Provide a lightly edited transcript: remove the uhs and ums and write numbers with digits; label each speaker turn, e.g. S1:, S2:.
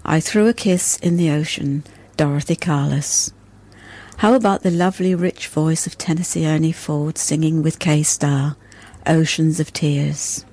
S1: I Threw a Kiss in the Ocean, Dorothy Carlos. How about the lovely rich voice of Tennessee Ernie Ford singing with Kay Starr, Oceans of Tears?